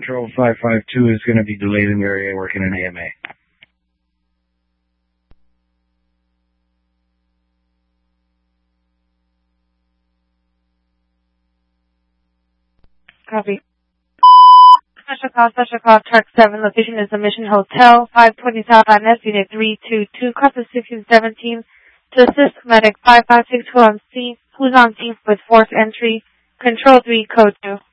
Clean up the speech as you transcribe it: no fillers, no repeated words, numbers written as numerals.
Control 552 is going to be delayed in the area working in AMA. Copy. Special call, Truck 7, location is the Mission Hotel, 520 South Inez, Unit 322, Cross 1617, to assist medic 5562 on scene, who's on scene with forced entry, Control 3, Code 2.